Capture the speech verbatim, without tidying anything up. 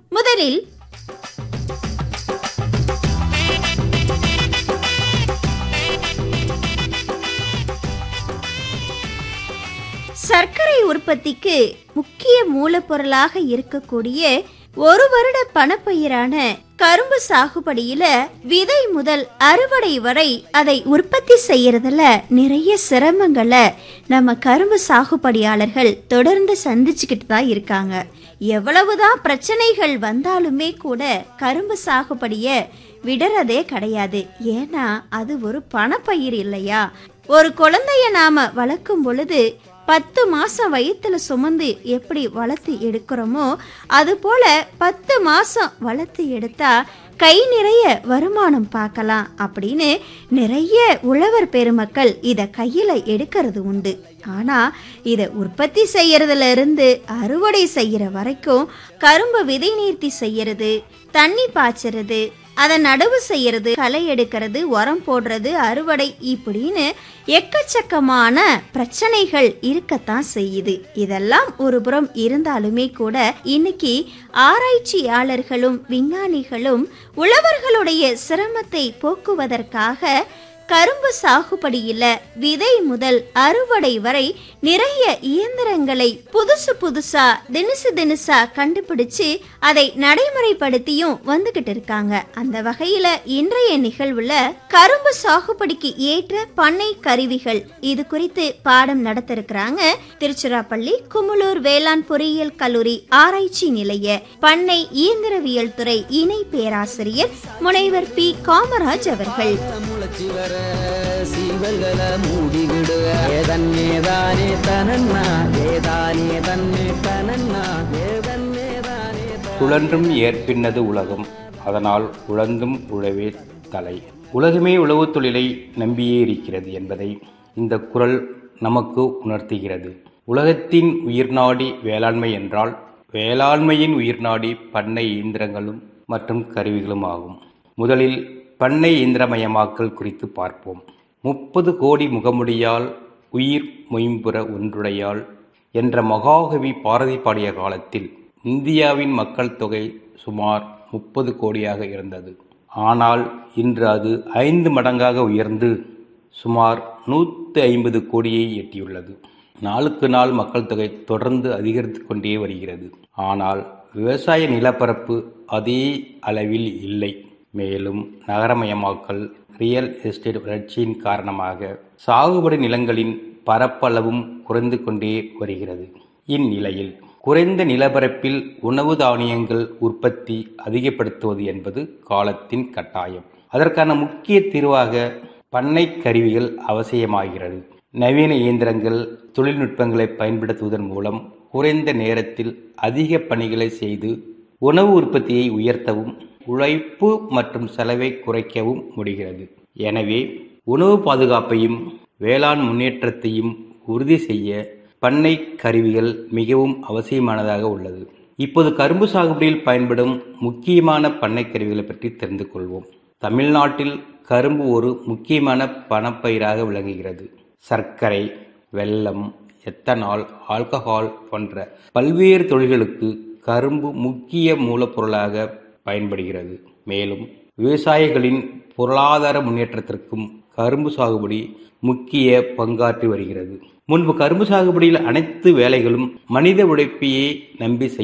முதலில் சர்க்கரை உற்பத்திக்கு முக்கிய மூலப்பொருளாக இருக்கக்கூடிய ஒரு வருட பணப்பயிரான கரும்பு சாகுபடியில விதை முதல் அறுவடை வரை அதை உற்பத்தி செய்யறதுல நிறைய சிரமங்களை நம்ம கரும்பு சாகுபடியாளர்கள் தொடர்ந்து சந்திச்சுக்கிட்டு தான் இருக்காங்க. எவ்வளவுதான் பிரச்சனைகள் வந்தாலுமே கூட கரும்பு சாகுபடிய விடுறதே கிடையாது. ஏன்னா அது ஒரு பணப்பயிர் இல்லையா? ஒரு குழந்தைய நாம வளர்க்கும் பொழுது பத்து மாசம் வயிற்றுல சுமந்து எப்படி வளர்த்து எடுக்கிறோமோ அது போல பத்து மாசம் வளர்த்து எடுத்தா கை நிறைய வருமானம் பார்க்கலாம் அப்படின்னு நிறைய உழவர் பெருமக்கள் இதை கையில் எடுக்கிறது உண்டு. ஆனால் இதை உற்பத்தி செய்யறதுல இருந்து அறுவடை செய்கிற வரைக்கும் கரும்பு விதை நீர்த்தி செய்யறது, தண்ணி பாய்ச்சறது, அதை நடவு செய்யறது, களை எடுக்கிறது, உரம் போடுறது, அறுவடை இப்படின்னு எக்கச்சக்கமான பிரச்சனைகள் இருக்கத்தான் செய்யுது. இதெல்லாம் ஒரு புறம் இருந்தாலுமே கூட இன்னைக்கு ஆராய்ச்சியாளர்களும் விஞ்ஞானிகளும் உழவர்களுடைய சிரமத்தை போக்குவதற்காக கரும்பு சாகுபடியில விதை முதல் அறுவடை வரை நிறைய இயந்திரங்களை புதுசு புதுசா தினசு தினசா கண்டுபிடிச்சு அதை நடைமுறைப்படுத்தியும் வந்துகிட்டு இருக்காங்க. அந்த வகையில இன்றைய நிகழ்வுல கரும்பு சாகுபடிக்கு ஏற்ற பண்ணை கருவிகள் இது குறித்து பாடம் நடத்த இருக்கிறாங்க திருச்சிராப்பள்ளி குமுளூர் வேளாண் பொறியியல் கல்லூரி ஆராய்ச்சி நிலைய பண்ணை இயந்திரவியல் துறை இணை பேராசிரியர் முனைவர் பி காமராஜ் அவர்கள். சுழன்றும் ஏற்பின்னது உலகம், அதனால் உழந்தும் உழவே தலை. உலகமே உழவு தொழிலை நம்பியே இருக்கிறது என்பதை இந்த குறள் நமக்கு உணர்த்துகிறது. உலகத்தின் உயிர்நாடி வேளாண்மை என்றால் வேளாண்மையின் உயிர்நாடி பண்ணை இயந்திரங்களும் மற்றும் கருவிகளும் ஆகும். முதலில் பண்ணை இயந்திரமயமாக்கல் குறித்து பார்ப்போம். முப்பது கோடி முகமுடியால் உயிர் மொயம்புற ஒன்றுடையாள் என்ற மகாகவி பாரதி பாடிய காலத்தில் இந்தியாவின் மக்கள் தொகை சுமார் முப்பது கோடியாக இருந்தது. ஆனால் இன்று அது ஐந்து மடங்காக உயர்ந்து சுமார் நூற்றி ஐம்பது கோடியை எட்டியுள்ளது. நாளுக்கு நாள் மக்கள் தொகை தொடர்ந்து அதிகரித்து கொண்டே வருகிறது. ஆனால் விவசாய நிலப்பரப்பு அதே அளவில் இல்லை. மேலும் நகரமயமாக்கல், ரியல் எஸ்டேட் வளர்ச்சியின் காரணமாக சாகுபடி நிலங்களின் பரப்பளவும் குறைந்து கொண்டே வருகிறது. இந்நிலையில் குறைந்த நிலப்பரப்பில் உணவு தானியங்கள் உற்பத்தி அதிகப்படுத்துவது என்பது காலத்தின் கட்டாயம். அதற்கான முக்கிய தீர்வாக பண்ணை கருவிகள் அவசியமாகிறது. நவீன இயந்திரங்கள், தொழில்நுட்பங்களை பயன்படுத்துவதன் மூலம் குறைந்த நேரத்தில் அதிக பணிகளை செய்து உணவு உற்பத்தியை உயர்த்தவும் உழைப்பு மற்றும் செலவை குறைக்கவும் முடிகிறது. எனவே உணவு பாதுகாப்பையும் வேளாண் முன்னேற்றத்தையும் உறுதி செய்ய பண்ணை கருவிகள் மிகவும் அவசியமானதாக உள்ளது. இப்போது கரும்பு சாகுபடியில் பயன்படும் முக்கியமான பண்ணை கருவிகளை பற்றி தெரிந்து கொள்வோம். தமிழ்நாட்டில் கரும்பு ஒரு முக்கியமான பணப்பயிராக விளங்குகிறது. சர்க்கரை, வெல்லம், எத்தனால், ஆல்கஹால் போன்ற பல்வேறு தொழில்களுக்கு கரும்பு முக்கிய மூலப்பொருளாக பயன்படுகிறது. மேலும் விவசாயிகளின் பொருளாதார முன்னேற்றத்திற்கும் கரும்பு சாகுபடி முக்கிய பங்காற்றி வருகிறது. முன்பு கரும்பு சாகுபடியில் அனைத்து வேலைகளும் மனித உழைப்பையே நம்பி